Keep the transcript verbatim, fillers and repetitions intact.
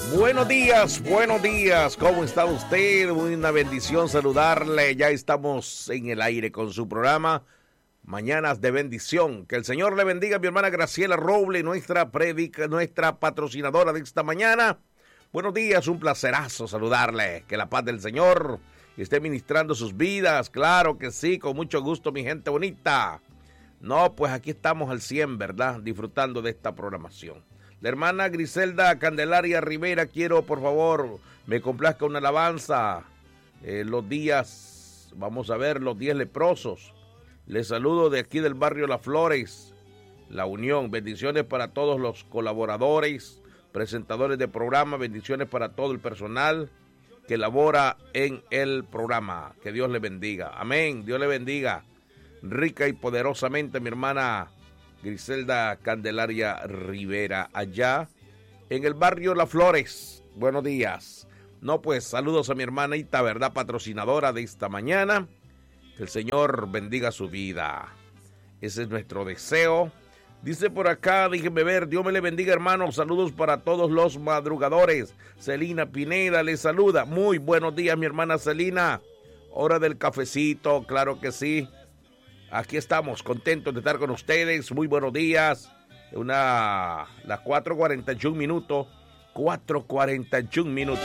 Buenos días, buenos días, ¿cómo está usted? Una bendición saludarle, ya estamos en el aire con su programa Mañanas de Bendición. Que el Señor le bendiga a mi hermana Graciela Roble, nuestra predica, nuestra patrocinadora de esta mañana. Buenos días, un placerazo saludarle, que la paz del Señor esté ministrando sus vidas, claro que sí, con mucho gusto mi gente bonita. No, pues aquí estamos al cien, ¿verdad? Disfrutando de esta programación. La hermana Griselda Candelaria Rivera, quiero por favor, me complazca una alabanza. Eh, los días, vamos a ver, los días leprosos. Les saludo de aquí del barrio Las Flores, La Unión. Bendiciones para todos los colaboradores, presentadores de programa. Bendiciones para todo el personal que labora en el programa. Que Dios le bendiga. Amén. Dios le bendiga. Rica y poderosamente, mi hermana Griselda Candelaria Rivera, allá en el barrio Las Flores. Buenos días. No, pues saludos a mi hermanita, ¿verdad? Patrocinadora de esta mañana. Que el Señor bendiga su vida. Ese es nuestro deseo. Dice por acá, déjenme ver, Dios me le bendiga, hermanos. Saludos para todos los madrugadores. Celina Pineda les saluda. Muy buenos días, mi hermana Celina. Hora del cafecito, claro que sí. Aquí estamos, contentos de estar con ustedes. Muy buenos días. Una, las cuatro cuarenta y uno minutos. cuatro cuarenta y uno minutos.